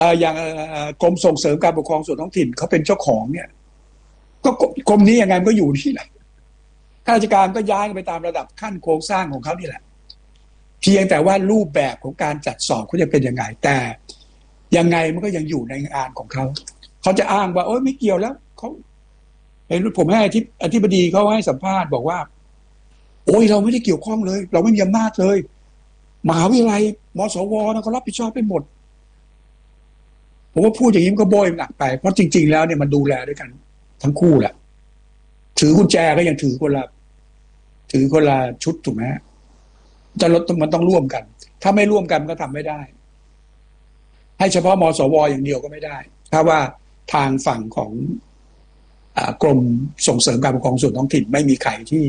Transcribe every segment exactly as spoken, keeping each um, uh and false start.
เอ่ออย่างเอ่อกรมส่งเสริมการปกครองส่วนท้องถิ่นเขาเป็นเจ้าของเนี่ยก็กรมนี้ยังไงมันก็อยู่ที่แหละข้าราชการก็ย้ายไปตามระดับขั้นโครงสร้างของเขานี่แหละเพียงแต่ว่ารูปแบบของการจัดสอบเขาจะเป็นยังไงแต่ยังไงมันก็ยังอยู่ในงานของเขาเขาจะอ้างว่าโอ๊ยไม่เกี่ยวแล้วเขาเห็นผมให้อธิบดีเขาให้สัมภาษณ์บอกว่าโอ้ยเราไม่ได้เกี่ยวข้องเลยเราไม่มีอำนาจเลยมหาวิทยาลัยมสวนะเขารับผิดชอบไปหมดผมว่าพูดอย่างนี้มันก็โบยหนักไปเพราะจริงๆแล้วเนี่ยมันดูแลด้วยกันทั้งคู่แหละถือกุญแจก็ยังถือคนละถือคนละชุดถูกไหมจะลดมันต้องร่วมกันถ้าไม่ร่วมกันก็ทำไม่ได้ให้เฉพาะมสวอย่างเดียวก็ไม่ได้ถ้าว่าทางฝั่งของกรมส่งเสริมการปกครองส่วนท้องถิ่นไม่มีใครที่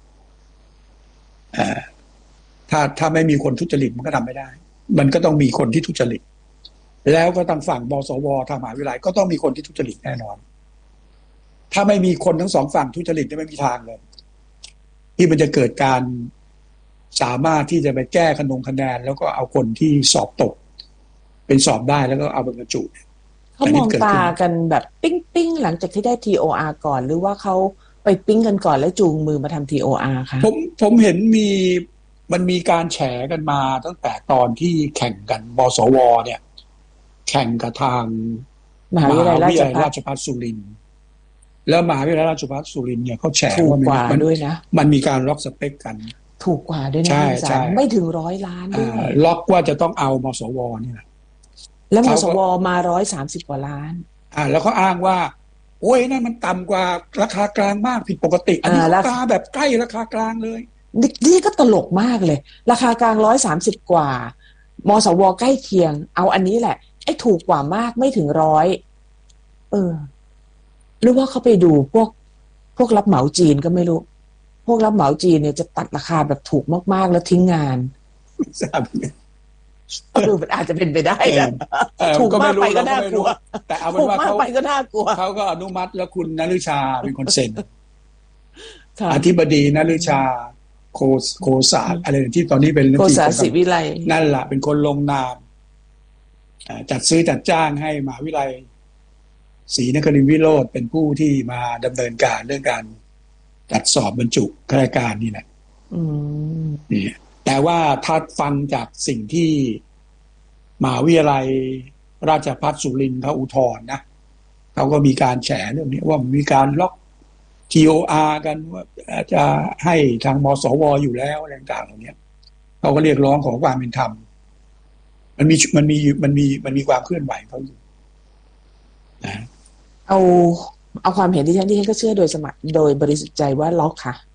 ถ้าถ้าไม่มีคนทุจริตมันก็ทำไม่ได้มันก็ต้องมีคนที่ทุจริตแล้วก็ทางฝั่งมสวทางมหาวิทยาลัยก็ต้องมีคนที่ทุจริตแน่นอนถ้าไม่มีคนทั้งสองฝั่งทุจริตจะไม่มีทางเลยที่มันจะเกิดการสามารถที่จะไปแก้คะนงคะแนนแล้วก็เอาคนที่สอบตกเป็นสอบได้แล้วก็เอาไปบรรจุเขามองตากันแบบปิ้งปิ้งหลังจากที่ได้ ที โอ อาร์ ก่อนหรือว่าเขาไปปิ้งกันก่อนแล้วจูงมือมาทำ ที โอ อาร์ คะผมผมเห็นมีมันมีการแฉกันมาตั้งแต่ตอนที่แข่งกันมสวเนี่ยแข่งกับทางมหาวิทยาลัยราชภัฏสุรินทร์แล้วมหาวิทยาลัยราชภัฏสุรินทร์เนี่ยเขาแฉว่ามันด้วยนะมันมีการล็อกสเปคกันถูกกว่าด้วยนะใช่ใช่ไม่ถึงร้อยล้านด้วยล็อกว่าจะต้องเอามสวนี่แหละแล้วมสวมาร้อยสามสิบกว่าล้านอ่าแล้วเขาอ้างว่าโอ้ยนั่นมันต่ำกว่าราคากลางมากผิดปกติอันนี้ราคาแบบใกล้ราคากลางเลยนี่ก็ตลกมากเลยราคากลางร้อยสามสิบกว่ามสวใกล้เคียงเอาอันนี้แหละไอ้ถูกกว่ามากไม่ถึงร้อยเออหรือว่าเขาไปดูพวกพวกรับเหมาจีนก็ไม่รู้พวกรับเหมาจีนเนี่ยจะตัดราคาแบบถูกมากๆแล้วทิ้งงานทราบเออมันอาจจะเป็นไปได้นะถูกมากไปก็น่ากลัวแต่เอาเป็นว่าเขาไปก็น่ากลัวเขาก็อนุมัติแล้วคุณนฤชาเป็นคนเซ็นอธิบดีนฤชาโคโคศาสอะไรที่ตอนนี้เป็นโคศาสิวิไลนั่นแหละเป็นคนลงนามจัดซื้อจัดจ้างให้มหาวิทยาลัยศรีนครินทรวิโรธเป็นผู้ที่มาดำเนินการเรื่องการจัดสอบบรรจุข้าราชการนี่แหละนี่แต่ว่าถ้าฟังจากสิ่งที่มหาวิทยาลัยราชภัฏสุรินทร์เขาอุทธรณ์นะเขาก็มีการแฉเรื่องนี้ว่ามีการล็อก ที โอ อาร์ กันว่าจะให้ทางมสวอยู่แล้วอะไรต่างๆเหล่านี้เขาก็เรียกร้องขอความเป็นธรรมมันมีมันมีมันมีมันมีความเคลื่อนไหวเขาอยู่นะเอาเอาความเห็นที่ฉันที่ฉันก็เชื่อโดยสมัครโดยบริสุทธิ์ใจว่าล็อกค่ะ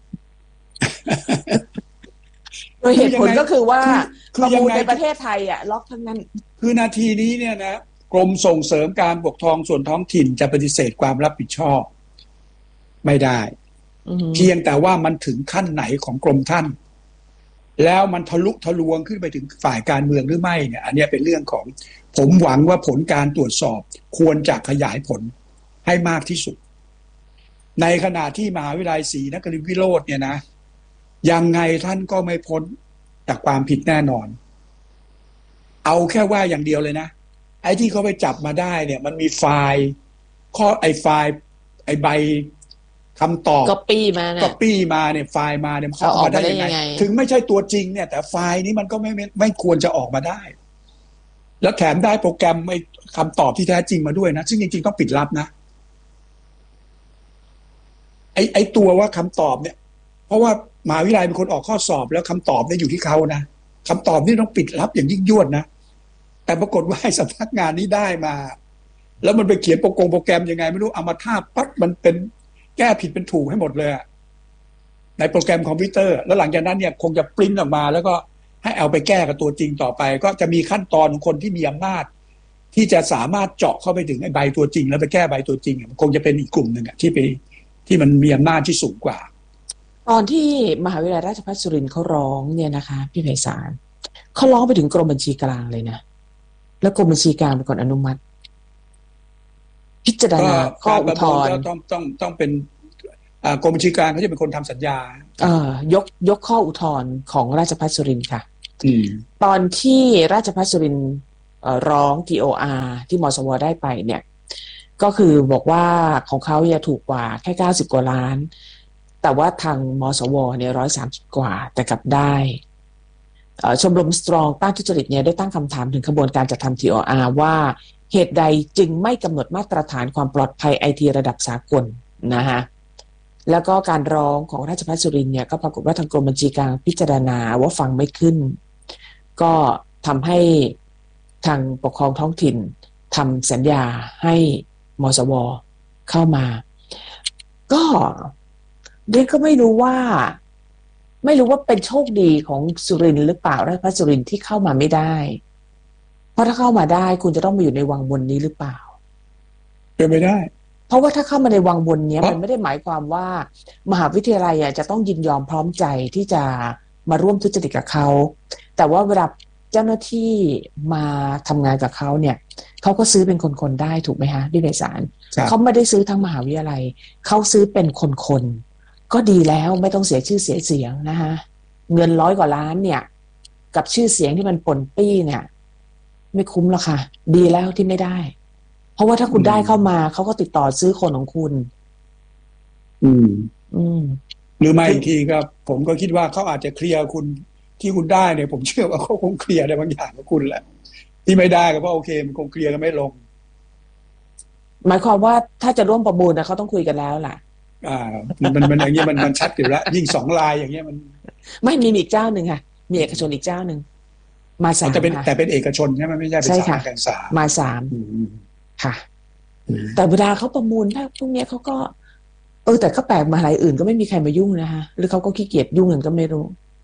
โดยเหตุผลก็คือว่าประมูลในประเทศไทยอ่ะล็อกทั้งนั้นคือนาทีนี้เนี่ยนะกรมส่งเสริมการปกครองส่วนท้องถิ่นจะปฏิเสธความรับผิดชอบไม่ได้เพียงแต่ว่ามันถึงขั้นไหนของกรมท่านแล้วมันทะลุทะลวงขึ้นไปถึงฝ่ายการเมืองหรือไม่เนี่ยอันนี้เป็นเรื่องของผมหวังว่าผลการตรวจสอบควรจะขยายผลให้มากที่สุดในขณะที่มหาวิทยาลัยศรีนครินทรวิโรธเนี่ยนะยังไงท่านก็ไม่พ้นจากความผิดแน่นอนเอาแค่ว่าอย่างเดียวเลยนะไอ้ที่เขาไปจับมาได้เนี่ยมันมีไฟล์ข้อไอ้ไฟล์ไอ้ใบคำตอบก๊อปปี้มาเนี่ยก๊อปปี้มาเนี่ยไฟล์มาเนี่ยเขาออกมาได้ยังไงถึงไม่ใช่ตัวจริงเนี่ยแต่ไฟล์นี้มันก็ไม่ไม่ควรจะออกมาได้แล้วแถมได้โปรแกรมไอ้คำตอบที่แท้จริงมาด้วยนะซึ่งจริงๆต้องปิดลับนะไอ้ไอ้ตัวว่าคำตอบเนี่ยเพราะว่ามหาวิทยาลัยเป็นคนออกข้อสอบแล้วคำตอบเนี่ยอยู่ที่เขานะคำตอบนี่ต้องปิดลับอย่างยิ่งยวดนะแต่ปรากฏว่าสำนักงานนี้ได้มาแล้วมันไปเขียนโปรโปรแกรมยังไงไม่รู้เอามาทาบปั๊บมันเป็นแก้ผิดเป็นถูกให้หมดเลยในโปรแกรมคอมพิวเตอร์แล้วหลังจากนั้นเนี่ยคงจะปริ้นออกมาแล้วก็ให้เอาไปแก้กับตัวจริงต่อไปก็จะมีขั้นตอนของคนที่มีอำนาจที่จะสามารถเจาะเข้าไปถึงไอ้ใบตัวจริงแล้วไปแก้ใบตัวจริงมันคงจะเป็นอีกกลุ่มหนึ่งอะที่ไปที่มันมีอำนาจที่สูงกว่าตอนที่มหาวิทยาลัยราชภัฏสุรินทร์เขาร้องเนี่ยนะคะพี่ไพศาลเขาร้องไปถึงกรมบัญชีกลางเลยนะแล้วกรมบัญชีกลางเป็นคนอนุมัติพิจารณาข้ออุทธรณ์ต้องต้องต้องเป็นกรมบัญชีกลางเขาจะเป็นคนทำสัญญาเอ่อยกยกข้ออุทธรณ์ของราชภัฏสุรินทร์ค่ะตอนที่ราชภัฏสุรินทร์เอ่อร้อง ที โอ อาร์ ที่มสวได้ไปเนี่ยก็คือบอกว่าของเขาจะถูกกว่าแค่เก้าสิบกว่าล้านแต่ว่าทางมสวเนี่ยร้อยสามสิบกว่าแต่กลับได้ชมรมสตรองต้านทุจริตเนี่ยได้ตั้งคำถามถึงขบวนการจัดทำ ที โอ อาร์ ว่าเหตุใดจึงไม่กำหนดมาตรฐานความปลอดภัยไอทีระดับสากลนะฮะแล้วก็การร้องของราชภัฏสุรินทร์เนี่ยก็ปรากฏว่าทางกรมบัญชีกลางพิจารณาว่าฟังไม่ขึ้นก็ทำให้ทางปกครองท้องถิ่นทำสัญญาให้มสวเข้ามาก็เด็กก็ไม่รู้ว่าไม่รู้ว่าเป็นโชคดีของสุรินทร์หรือเปล่าราชภัฏสุรินทร์ที่เข้ามาไม่ได้เพราะถ้าเข้ามาได้คุณจะต้องมาอยู่ในวังวนนี้หรือเปล่าเป็นไปได้เพราะว่าถ้าเข้ามาในวังวนนี้มันไม่ได้หมายความว่ามหาวิทยาลัยจะต้องยินยอมพร้อมใจที่จะมาร่วมทุจริตกับเขาแต่ว่าเวลาเจ้าหน้าที่มาทำงานกับเขาเนี่ยเขาก็ซื้อเป็นคนๆได้ถูกไหมฮะพี่ไพศาลเขาไม่ได้ซื้อทั้งมหาวิทยาลัยเขาซื้อเป็นคนๆก็ดีแล้วไม่ต้องเสียชื่อเสียเสียงนะฮะเงินร้อยกว่าล้านเนี่ยกับชื่อเสียงที่มันปนปี้เนี่ยไม่คุ้มหรอกค่ะดีแล้วที่ไม่ได้เพราะว่าถ้าคุณได้เข้ามาเขาก็ติดต่อซื้อคนของคุณอืมอืมหรือไม่อีกทีครับผมก็คิดว่าเขาอาจจะเคลียร์คุณที่คุณได้เนี่ยผมเชื่อว่าเขาคงเคลียร์ได้บางอย่างกับคุณแหละที่ไม่ได้ก็เพราะโอเคมันคงเคลียร์กันไม่ลงหมายความว่าถ้าจะร่วมประมูลนะเขาต้องคุยกันแล้วล่ะอ่ามันมันอย่างเงี้ยมันมันชัดอยู่แล้วยิ่งสองลายอย่างเงี้ยมันไม่มีอีกเจ้าหนึ่งค่ะมีเอกชนอีกเจ้าหนึ่งมาสามแต่เป็นแต่เป็นเอกชนใช่ไหมไม่ใช่เป็นสถานการศึกษามาสามค่ะแต่เวลาเขาประมูลถ้าพวกนี้เขาก็เออแต่ก็แปลกมาหลายอื่นก็ไม่มีใครมายุ่งนะคะหรือเขาก็ขี้เกียจยุ่งเงินก็ไม่รู้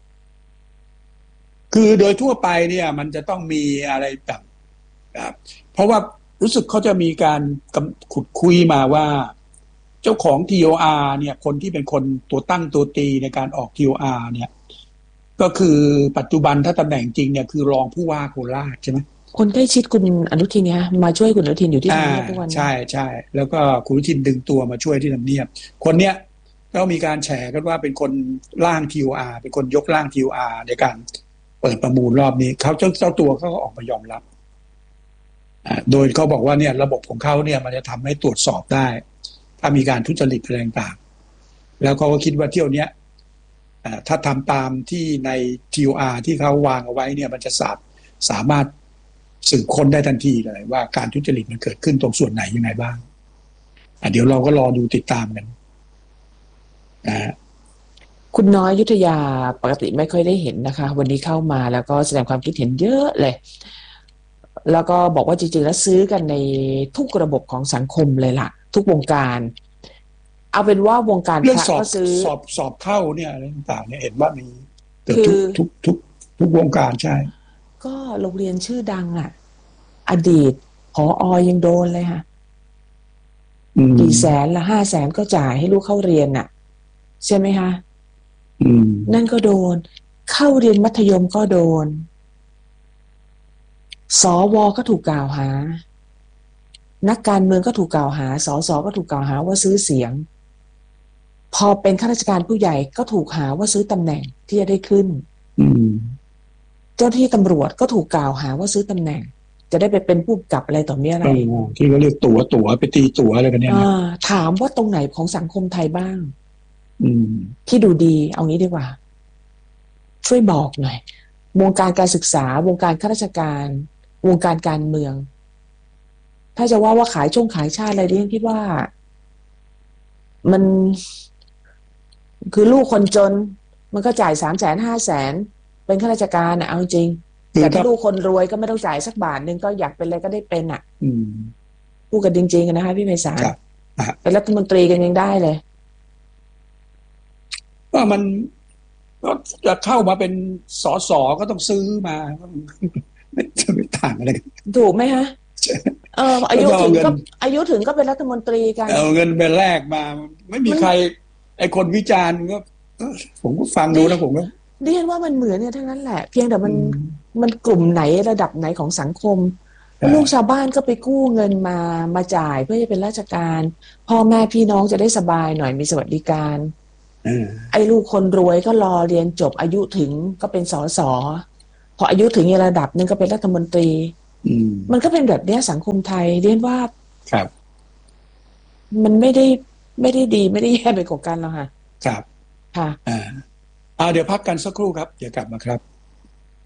คือโดยทั่วไปเนี่ยมันจะต้องมีอะไรแบบเพราะว่ารู้สึกเขาจะมีการขุดคุยมาว่าเจ้าของ ที โอ อาร์ เนี่ยคนที่เป็นคนตัวตั้งตัวตีในการออก ที โอ อาร์ เนี่ยก็คือปัจจุบันถ้าตำแหน่งจริงเนี่ยคือรองผู้ว่าโคราชใช่ไหมคนใกล้ชิดคุณอนุทินเนี่ยมาช่วยคุณอนุทินอยู่ที่ทำเนียบทุกวันใช่ใช่แล้วก็คุณอนุทินดึงตัวมาช่วยที่ทำเนียบคนเนี้ยก็มีการแฉกันว่าเป็นคนร่าง ที โอ อาร์ เป็นคนยกร่าง ที โอ อาร์ ในการเปิดประมูลรอบนี้เขาเจ้าเจ้าตัวเขาก็ออกมายอมรับโดยเขาบอกว่าเนี่ยระบบของเขาเนี่ยมันจะทำให้ตรวจสอบได้ถ้ามีการทุจริตอะไรต่างๆแล้วเขาก็คิดว่าเที่ยวเนี้ยถ้าทำตามที่ใน ที โอ อาร์ ที่เขาวางเอาไว้เนี่ยมันจะสามสามารถสืบค้นได้ทันทีเลยว่าการทุจริตมันเกิดขึ้นตรงส่วนไหนยังไงบ้างเดี๋ยวเราก็รอดูติดตามกันนะคุณน้อยยุทธยาปกติไม่ค่อยได้เห็นนะคะวันนี้เข้ามาแล้วก็แสดงความคิดเห็นเยอะเลยแล้วก็บอกว่าจริงๆแล้วซื้อกันในทุกระบบของสังคมเลยล่ะทุกวงการเอาเป็นว่าวงการพระก็ซื้อสอบสอบเข้าเนี่ยอะไรต่างๆเนี่ยเห็นว่ามีเกือบทุกทุกทุกทุกวงการใช่ก็โรงเรียนชื่อดังอ่ะอดีตผอ.ยังโดนเลยค่ะกี่แสนละห้าแสนก็จ่ายให้ลูกเข้าเรียนน่ะใช่ไหมคะนั่นก็โดนเข้าเรียนมัธยมก็โดนสวก็ถูกกล่าวหานักการเมืองก็ถูกกล่าวหาสสก็ถูกกล่าวหาว่าซื้อเสียงพอเป็นข้าราชการผู้ใหญ่ก็ถูกหาว่าซื้อตำแหน่งที่จะได้ขึ้นเจ้าที่ตำรวจก็ถูกกล่าวหาว่าซื้อตำแหน่งจะได้ไปเป็นผู้กำกับอะไรต่อเนี้ยอะไรที่เขาเรียกตั๋วตั๋วไปตีตั๋วอะไรกันเนี่ยถามว่าตรงไหนของสังคมไทยบ้างที่ดูดีเอางี้ดีกว่าช่วยบอกหน่อยวงการการศึกษาวงการข้าราชการวงการการเมืองถ้าจะว่าว่าขายช่วงขายชาติอะไรดิฉันคิดว่ามันคือลูกคนจนมันก็จ่ายสามแสนห้าแสนเป็นข้าราชการอ่ะเอาจริงแต่ถ้าลูกคนรวยก็ไม่ต้องจ่ายสักบาทนึงก็อยากเป็นอะไรก็ได้เป็นอ่ะพูดกันจริงๆนะคะพี่ไพศาลเป็นรัฐมนตรีกันยังได้เลยว่ามันก็จะเข้ามาเป็นสสก็ต้องซื้อมาไม่จะไม่ต่างอะไรถูกไหมฮะเอออายุถึงก็อายุถึงก็เป็นรัฐมนตรีกันเอาเงินไปแลกมาไม่มีใครไอ้คนวิจารณ์ก็ผมก็ฟังดูนะผมก็เรียนว่ามันเหมือนเนี่ยทั้งนั้นแหละเพียงแต่มันมันกลุ่มไหนระดับไหนของสังคมลูกชาวบ้านก็ไปกู้เงินมามาจ่ายเพื่อจะเป็นราชการพ่อแม่พี่น้องจะได้สบายหน่อยมีสวัสดิการไอ้ลูกคนรวยก็รอเรียนจบอายุถึงก็เป็นสสพออายุถึงระดับนึงก็เป็นรัฐมนตรีอืมมันก็เป็นแบบเนี้ยสังคมไทยเรียนว่าครับมันไม่ได้ไม่ได้ดีไม่ได้แย่ไปกว่ากันหรอกค่ะครับค่ะอ่าอ่าเดี๋ยวพักกันสักครู่ครับเดี๋ยวกลับมาครับ